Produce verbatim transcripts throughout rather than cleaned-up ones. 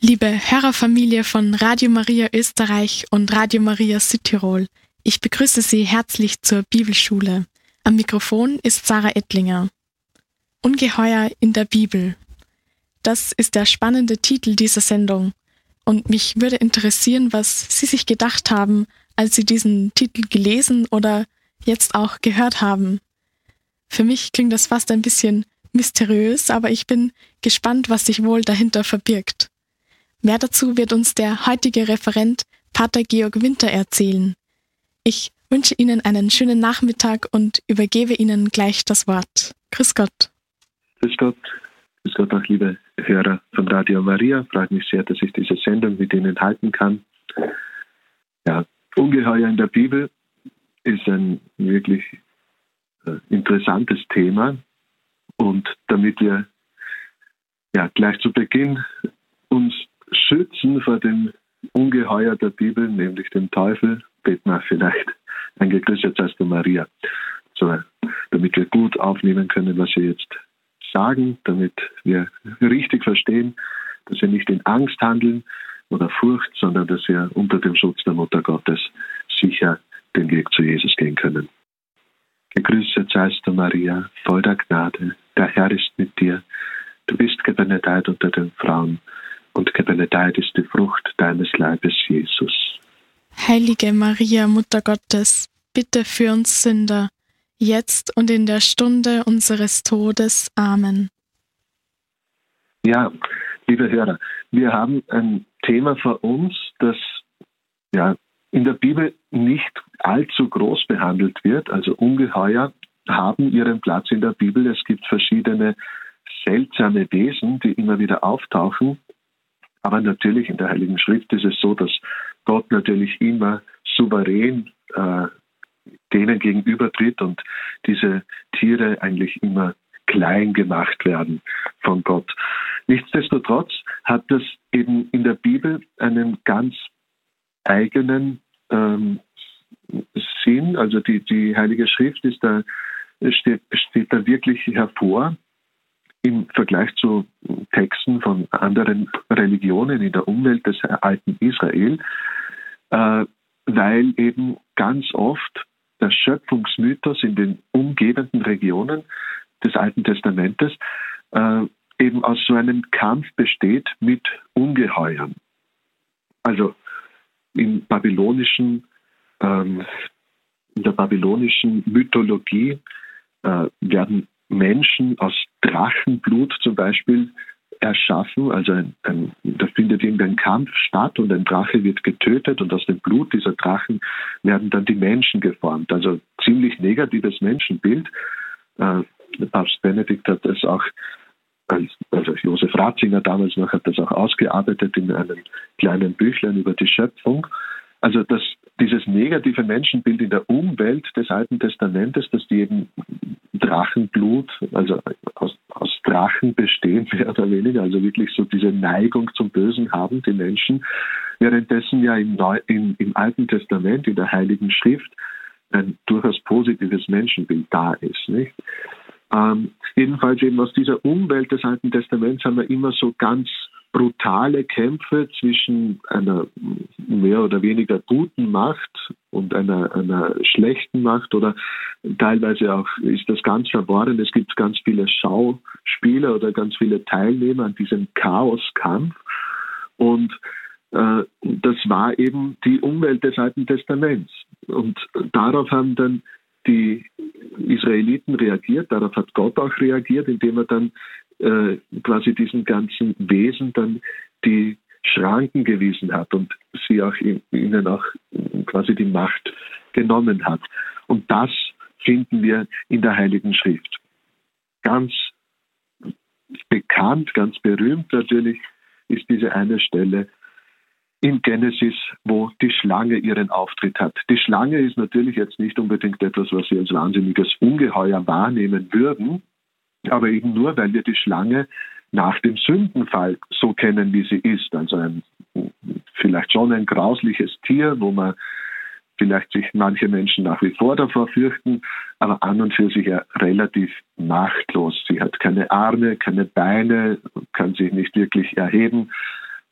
Liebe Hörerfamilie von Radio Maria Österreich und Radio Maria Südtirol, ich begrüße Sie herzlich zur Bibelschule. Am Mikrofon ist Sarah Ettlinger. Ungeheuer in der Bibel. Das ist der spannende Titel dieser Sendung. Und mich würde interessieren, was Sie sich gedacht haben, als Sie diesen Titel gelesen oder jetzt auch gehört haben. Für mich klingt das fast ein bisschen mysteriös, aber ich bin gespannt, was sich wohl dahinter verbirgt. Mehr dazu wird uns der heutige Referent Pater Georg Winter erzählen. Ich wünsche Ihnen einen schönen Nachmittag und übergebe Ihnen gleich das Wort. Grüß Gott. Grüß Gott. Grüß Gott auch, liebe Hörer von Radio Maria. Freut mich sehr, dass ich diese Sendung mit Ihnen halten kann. Ja, Ungeheuer in der Bibel ist ein wirklich äh, interessantes Thema. Und damit wir ja, gleich zu Beginn uns schützen vor dem Ungeheuer der Bibel, nämlich dem Teufel, beten wir vielleicht ein Gegrüßet seist du, Maria. So, damit wir gut aufnehmen können, was wir jetzt sagen, damit wir richtig verstehen, dass wir nicht in Angst handeln oder Furcht, sondern dass wir unter dem Schutz der Mutter Gottes sicher den Weg zu Jesus gehen können. Gegrüßet seist du, Maria, voll der Gnade, der Herr ist mit dir. Du bist gebenedeit unter den Frauen und gebenedeit ist die Frucht deines Leibes, Jesus. Heilige Maria, Mutter Gottes, bitte für uns Sünder, jetzt und in der Stunde unseres Todes. Amen. Ja, liebe Hörer, wir haben ein Thema vor uns, das ja in der Bibel nicht allzu groß behandelt wird. Also Ungeheuer haben ihren Platz in der Bibel. Es gibt verschiedene seltsame Wesen, die immer wieder auftauchen. Aber natürlich in der Heiligen Schrift ist es so, dass Gott natürlich immer souverän äh, denen gegenübertritt und diese Tiere eigentlich immer klein gemacht werden von Gott. Nichtsdestotrotz hat das eben in der Bibel einen ganz eigenen ähm, Sinn. Also die, die Heilige Schrift ist da, steht, steht da wirklich hervor im Vergleich zu Texten von anderen Religionen in der Umwelt des alten Israel, äh, weil eben ganz oft der Schöpfungsmythos in den umgebenden Regionen des Alten Testamentes äh, eben aus so einem Kampf besteht mit Ungeheuern. Also im babylonischen, ähm, in der babylonischen Mythologie äh, werden Menschen aus Drachenblut zum Beispiel erschaffen. Also ein, ein, da findet irgendein Kampf statt und ein Drache wird getötet und aus dem Blut dieser Drachen werden dann die Menschen geformt. Also ziemlich negatives Menschenbild. Äh, Papst Benedikt hat das auch, also Josef Ratzinger damals noch, hat das auch ausgearbeitet in einem kleinen Büchlein über die Schöpfung. Also dass dieses negative Menschenbild in der Umwelt des Alten Testamentes, dass die eben Drachenblut, also aus, aus Drachen bestehen, mehr oder weniger, also wirklich so diese Neigung zum Bösen haben, die Menschen, währenddessen ja im, Neu, im, im Alten Testament, in der Heiligen Schrift, ein durchaus positives Menschenbild da ist, nicht? Ähm, jedenfalls eben aus dieser Umwelt des Alten Testaments haben wir immer so ganz brutale Kämpfe zwischen einer mehr oder weniger guten Macht und einer, einer schlechten Macht, oder teilweise auch ist das ganz verworren. Es gibt ganz viele Schauspieler oder ganz viele Teilnehmer an diesem Chaoskampf, und äh, das war eben die Umwelt des Alten Testaments, und darauf haben dann die Israeliten reagiert, darauf hat Gott auch reagiert, indem er dann äh, quasi diesen ganzen Wesen dann die Schranken gewiesen hat und sie auch ihnen auch quasi die Macht genommen hat. Und das finden wir in der Heiligen Schrift. Ganz bekannt, ganz berühmt natürlich ist diese eine Stelle in Genesis, wo die Schlange ihren Auftritt hat. Die Schlange ist natürlich jetzt nicht unbedingt etwas, was wir als wahnsinniges Ungeheuer wahrnehmen würden, aber eben nur, weil wir die Schlange nach dem Sündenfall so kennen, wie sie ist. Also ein, vielleicht schon ein grausliches Tier, wo man vielleicht sich manche Menschen nach wie vor davor fürchten, aber an und für sich ja relativ machtlos. Sie hat keine Arme, keine Beine, kann sich nicht wirklich erheben.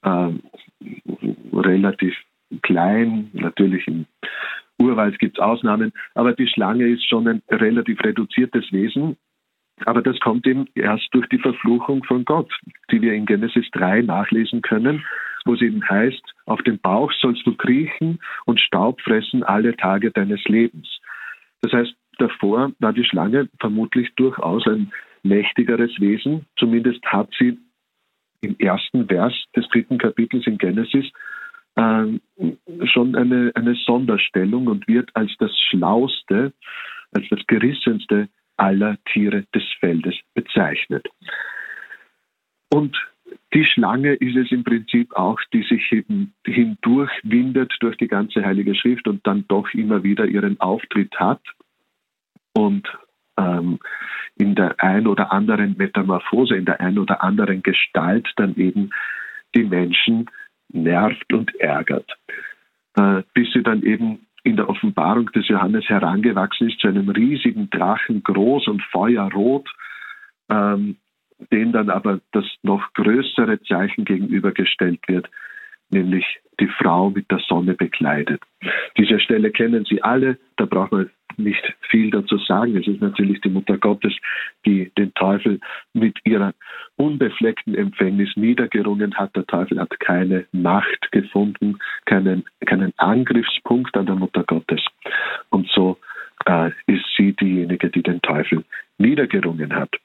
äh, relativ klein. Natürlich im Urwald gibt es Ausnahmen, aber die Schlange ist schon ein relativ reduziertes Wesen. Aber das kommt eben erst durch die Verfluchung von Gott, die wir in Genesis drei nachlesen können, wo es eben heißt, auf dem Bauch sollst du kriechen und Staub fressen alle Tage deines Lebens. Das heißt, davor war die Schlange vermutlich durchaus ein mächtigeres Wesen. Zumindest hat sie im ersten Vers des dritten Kapitels in Genesis äh, schon eine, eine Sonderstellung und wird als das Schlauste, als das Gerissenste aller Tiere des Feldes bezeichnet. Und die Schlange ist es im Prinzip auch, die sich eben hindurchwindet durch die ganze Heilige Schrift und dann doch immer wieder ihren Auftritt hat und ähm, in der ein oder anderen Metamorphose, in der ein oder anderen Gestalt dann eben die Menschen nervt und ärgert, äh, bis sie dann eben in der Offenbarung des Johannes herangewachsen ist zu einem riesigen Drachen, groß und feuerrot, ähm, dem dann aber das noch größere Zeichen gegenübergestellt wird, nämlich die Frau mit der Sonne bekleidet. Diese Stelle kennen Sie alle, da braucht man nicht viel dazu sagen. Es ist natürlich die Mutter Gottes, die den Teufel mit ihrer unbefleckten Empfängnis niedergerungen hat. Der Teufel hat keine Macht gefunden, keinen, keinen Angriffspunkt an der Mutter Gottes. Und so äh, ist sie diejenige, die den Teufel niedergerungen hat.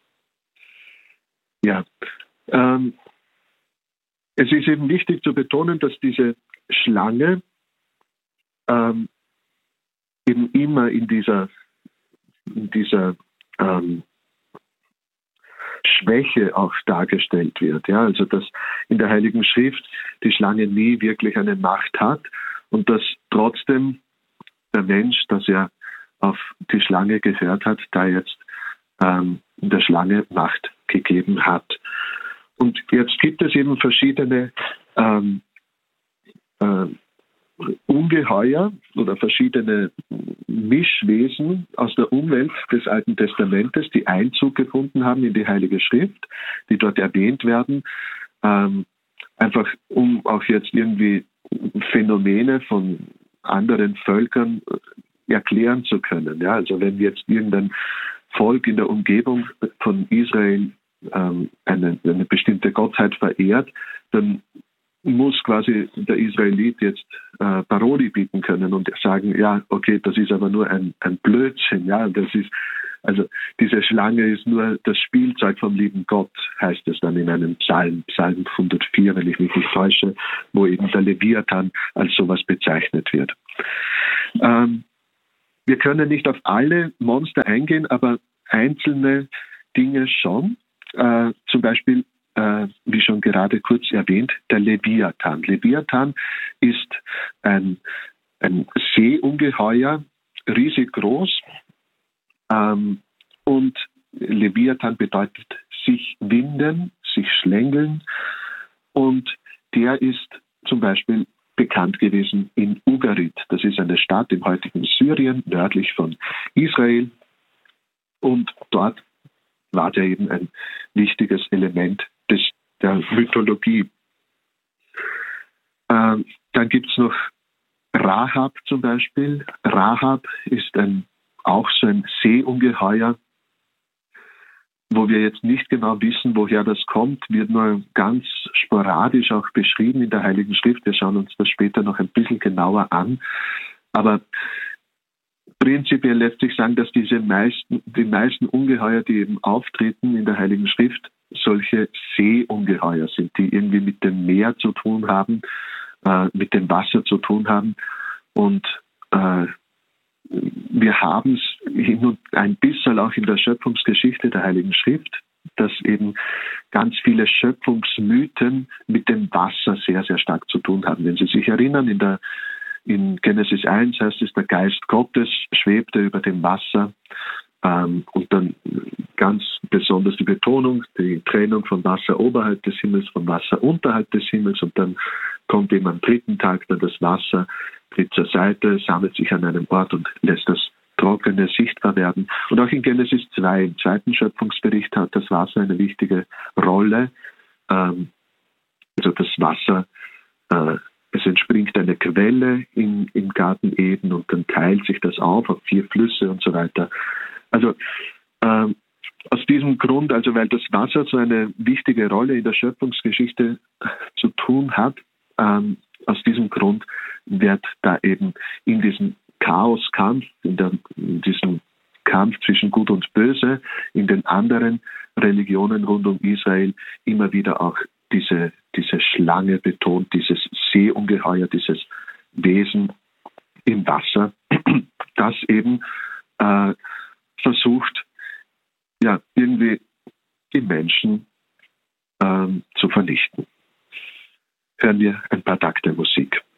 Ja, ähm, es ist eben wichtig zu betonen, dass diese Schlange ähm, eben immer in dieser, in dieser ähm, Schwäche auch dargestellt wird. Ja? Also dass in der Heiligen Schrift die Schlange nie wirklich eine Macht hat und dass trotzdem der Mensch, dass er auf die Schlange gehört hat, da jetzt ähm, der Schlange Macht gegeben hat. Und jetzt gibt es eben verschiedene ähm, äh, Ungeheuer oder verschiedene Mischwesen aus der Umwelt des Alten Testamentes, die Einzug gefunden haben in die Heilige Schrift, die dort erwähnt werden, ähm, einfach um auch jetzt irgendwie Phänomene von anderen Völkern erklären zu können. Ja, also wenn jetzt irgendein Volk in der Umgebung von Israel ähm, eine, eine bestimmte Gottheit verehrt, dann muss quasi der Israelit jetzt äh, Paroli bieten können und sagen, ja, okay, das ist aber nur ein, ein Blödsinn, ja, das ist, also diese Schlange ist nur das Spielzeug vom lieben Gott, heißt es dann in einem Psalm, Psalm hundertvier, wenn ich mich nicht täusche, wo eben der Leviathan als sowas bezeichnet wird. Ähm, wir können nicht auf alle Monster eingehen, aber einzelne Dinge schon, äh, zum Beispiel Äh, wie schon gerade kurz erwähnt, der Leviathan. Leviathan ist ein, ein Seeungeheuer, riesig groß. Ähm, und Leviathan bedeutet sich winden, sich schlängeln. Und der ist zum Beispiel bekannt gewesen in Ugarit. Das ist eine Stadt im heutigen Syrien, nördlich von Israel. Und dort war der eben ein wichtiges Element des, der Mythologie. Ähm, dann gibt es noch Rahab zum Beispiel. Rahab ist ein, auch so ein Seeungeheuer, wo wir jetzt nicht genau wissen, woher das kommt, wird nur ganz sporadisch auch beschrieben in der Heiligen Schrift. Wir schauen uns das später noch ein bisschen genauer an. Aber prinzipiell lässt sich sagen, dass diese meisten, die meisten Ungeheuer, die eben auftreten in der Heiligen Schrift, solche Seeungeheuer sind, die irgendwie mit dem Meer zu tun haben, äh, mit dem Wasser zu tun haben. Und äh, wir haben es hin und ein bisschen auch in der Schöpfungsgeschichte der Heiligen Schrift, dass eben ganz viele Schöpfungsmythen mit dem Wasser sehr, sehr stark zu tun haben. Wenn Sie sich erinnern, in der In Genesis eins heißt es, der Geist Gottes schwebte über dem Wasser, ähm, und dann ganz besonders die Betonung, die Trennung von Wasser oberhalb des Himmels, von Wasser unterhalb des Himmels, und dann kommt eben am dritten Tag dann das Wasser, tritt zur Seite, sammelt sich an einem Ort und lässt das Trockene sichtbar werden. Und auch in Genesis zwei, im zweiten Schöpfungsbericht, hat das Wasser eine wichtige Rolle. Ähm, Also das Wasser, äh, es entspringt eine Quelle in, im Garten Eden und dann teilt sich das auf auf vier Flüsse und so weiter. Also ähm, aus diesem Grund, also weil das Wasser so eine wichtige Rolle in der Schöpfungsgeschichte zu tun hat, ähm, aus diesem Grund wird da eben in diesem Chaoskampf, in, der, in diesem Kampf zwischen Gut und Böse, in den anderen Religionen rund um Israel immer wieder auch diese, diese Schlange betont, dieses Seeungeheuer, dieses Wesen im Wasser, das eben äh, versucht, ja, irgendwie die Menschen ähm, zu vernichten. Hören wir ein paar Takte Musik.